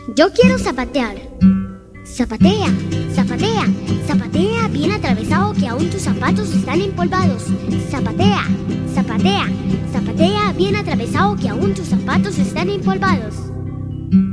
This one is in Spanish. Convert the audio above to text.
Yo quiero zapatear. Zapatea, zapatea, zapatea bien atravesado que aún tus zapatos están empolvados. Zapatea, zapatea, zapatea bien atravesado que aún tus zapatos están empolvados.